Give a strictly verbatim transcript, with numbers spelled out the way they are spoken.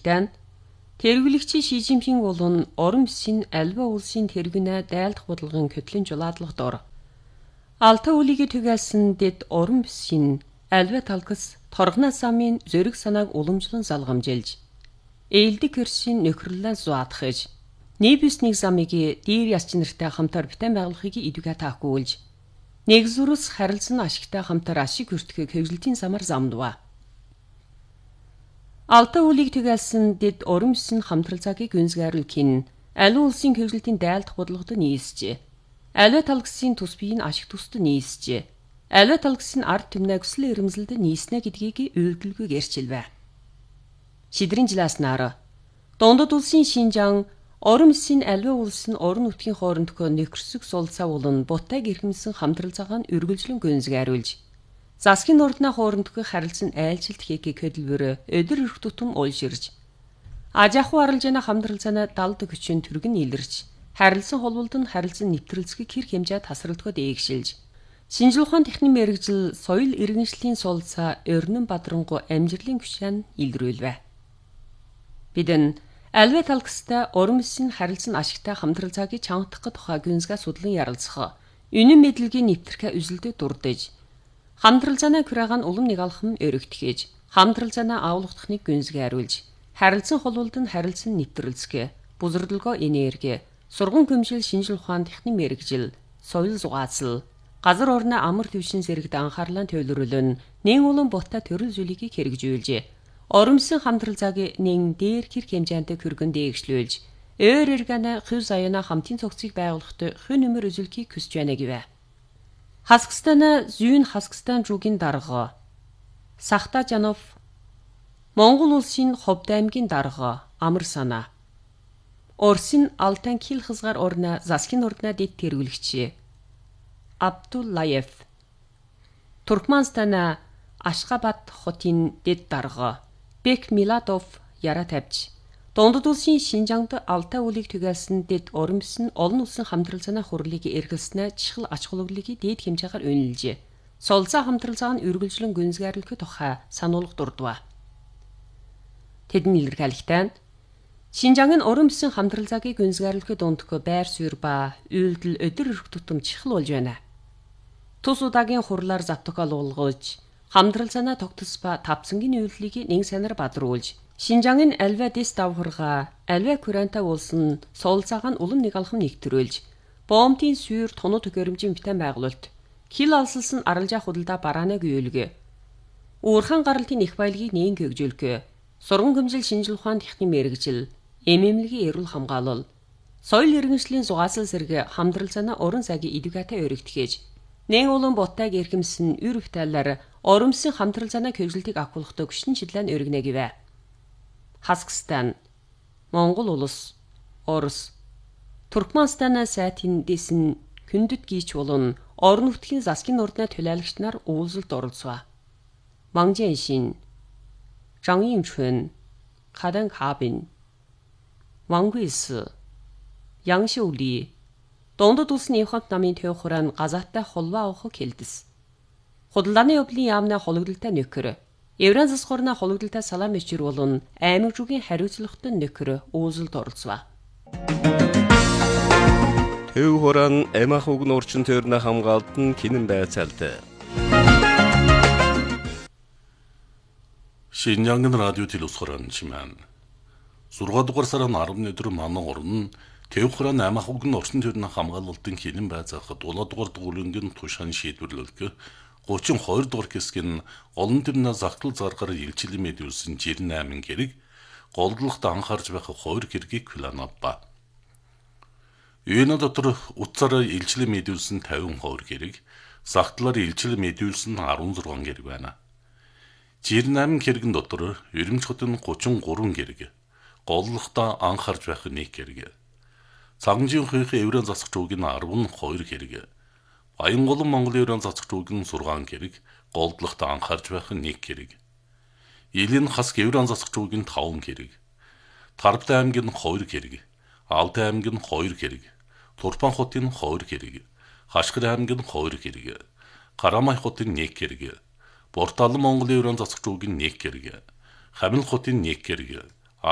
илэрхийлэлтэй тэргүүлэгчийн Ши Жинпинг болон орон бүсийн альва улсын тэргүүнээ дайлдах бодлогын көтлөн жулаадлах дор. Алтай үлийг түгээсэн дэд орон бүсийн альва талгас торгоноо самын зөриг санааг уламжлан залгамжилж ээлдэг хөрсийн нөхрөлөө зуаатгаж нийбүс нэг замыг дийр ясч нартай хамтар битэн байгуулахыг идүгэ таахгүйж нэг зүрс харилцан ашигтай хамтар ашиг хүртгэх хэвлэлтийн замар замдва. Алтай үлийг түгээсэн дэд орон бүсийн хамтрал цагийг гүнзгийрлэхийн аливаа улсын хэвлэлтийн дайлдах бодлогод нийсжээ. Аливаа талгасын тус биеийн ашиг тусд нийсжээ. Аливаа талгасын ард түмнээ хүсэл эрмэлзэлд нийснэ гэдгийг үйлдэлгүй гэрчилвэ. Шидрийн жилааснаар Дундад улсын Шинжаан орон бүсийн аливаа улс нь орон нутгийн хоорондох нөхөрсөг сулцаа болон бутайг эрхэмсэн хамтрал цагаан үргэлжлэн гүнзгийруулж засгийн нурднаа хоорондох харилцан айлчилт хийхийг хөдөлбөр өдөр өрх тутам уйлширж аж ахуй арилжааны хамтрал цаана далд хүчин түргэн илэрч харилцан холболд нь харилцан нэвтрэлцгийг хэр хэмжээ тасралтгүйд ээгшилж шинжлэх ухааны техникийн мэрэгжил соёл иргэншлийн сулцаа өрнөн бадрангу амжилтын гүшэн илрүүлвэ. Бидэн альва талгастай орон бүсийн харилцан ашигтай хамтрал цагийг чангадах тухай гүнзгээ судлан ярилцах үнэн мэдлэгийн нэвтрэх үзэлдэд дурдж хамтрал занаа күрээгаан улам нэг алхам өргөтгөж хамтрал занаа авлагдахныг гүнзгийруулж харилцан холболд нь харилцан нэвтрэлцгээ бузардалгоо энерги сурган хөмшил шинжлэх ухааны техникийн мэрэгжил соёл зугаацал газар орны амар төвшин зэрэгт анхаарлаа төвлөрүүлэн нэн улан бутаа төрөл зүйлийг хэрэгжүүлж орон бүсийн хамтрал цагийг нэн дээр хэр хэмжээтэй хүргэн дээгшлүүлж өөр эргэнэ хөв заяана хамтын цогцыг байгуулахад хөн нэмэр үзүүлэхийг хүсэж байна гэвэ. Хасгстана зүүн Хасгстан жуугийн дарга Сахта Жанов Монгол улсын Ховд аймгийн дарга Амар санаа Орсын Алтан кил хызгаар орна засгийн ордна дэд тэргүүлэгч Абдуллаев Туркменстана Ашхабад хотын дэд дарга Бек Миладов яра тавьж Дундад улсын Шинжаанд Алтай үлийг түгээсэн дэд орон бүс нь олон улсын хамтрал цаана хурлыг эргэлснэ чихэл ач холбогдлыг дээд хэмжээгээр үнэлжээ. Солилцоо хамтрал цаана үргэлжлэн гүнзгийрлэх тухай сануулга дурдва. Тэдний илэрхийлэлтэй Шинжаангийн орон бүсийн хамтрал цагийг гүнзгийрлэхэд дундх байр суурь ба үйлдэл өдөр өрх тутам чихэл болж байна. Тус удаагийн хурлаар завтгал уулгаж хамтрал цаана тогтос ба тавцангийн үйлдэлийг нэг санаар бадруулж Шинжаангийн альва дэс давхарга альва куранта улсын солилцаагаан улам нэг алхам нэгтрүүлж бомтын сүйр тоноо төгөөрөмжийн битэн байгуулалт хил алсалсан аралжаа худалдаа барааныг үйлгэ уурхан гаралтын их баялагийг нээн гэгжүүлэх сурган хөмжил шинжлэх ухааны техникийн мэрэгжил эмэмлэгийн эрүүл хамгаалал соёл иргэншлийн зугаацал зэрэг хамтрал цаана орон цагийн эдүкатай өргөтгөж нэн улан бутайг эрхэмсэн үр хвтайлаар орон бүсийн хамтрал цаана хэвлэлтийг агуулгадаг гүшин шидлэн өргөнэ гэвэ. Хасгстан, Монгол улс, Орос, Туркменстана сайтын дэсэн хүндэт гийч болон орон нутгийн засгийн ордны төлөөлөгч нар уулзалт оролцваа. Мангжэн Шин, Жан Имчхэн, Хадан Хабин, Ван Гуйс, Ян Шоули, Дундад улсын Евхант намын төв хураан газаатай холбоо авах хэлдэс. Худалдааны явдлын яамны хологдолтой нөхөр Евран засгуурна хологдолтой салам ичэр болон аймаг жүгийн хариуцлагатай нөхөр уулзалт оролцваа. Төв хураан эмах уг нурчин төрнө хамгаалтан кинэн байцаалтай. Шинжаангийн радио телевизорын чимэн. зургаа дугаар сарын арваны өдөр манай орн төв хураан эмах уг нурчин төрнө хамгаалтын кинэн байцаахад улаа дугаар дуулангийн тушаан шийдвэрлэлг гучин хоёр дугаар хэсгийн олон төрнө загтал заргаар илчилэн мэдүүлсэн жирэн аймгийн гэрэг голдлогт анхаарч байх хоёр хэргийг планавба. Юуна дотор утсаараа илчилэн мэдүүлсэн тавин хоёр хэрэг, загтлаар илчилэн мэдүүлсэн арван зургаан хэрэг байна. жирэн аймгийн хэрэгэн дотор Ерөнхий хотын гучин гурван хэрэг, голдлогт анхаарч байх нэг хэрэг. Цаганжийн хүйхээ Евран засагч уугийн арван хоёр хэрэг. Баянголон Монголын Евран засагч уугийн сургаан хэрэг, голдлогт анхаарч байх нэг хэрэг. Илийн хас Евран засагч уугийн таван хэрэг. Тарбтай аймгийн хоёр хэрэг, Алтай аймгийн хоёр хэрэг, Турпан хотын хоёр хэрэг, Хашгир аймгийн хоёр хэрэг, Карамай хотын нэг хэрэг, Борталан Монголын Евран засагч уугийн нэг хэрэг, Хамил хотын нэг хэрэг,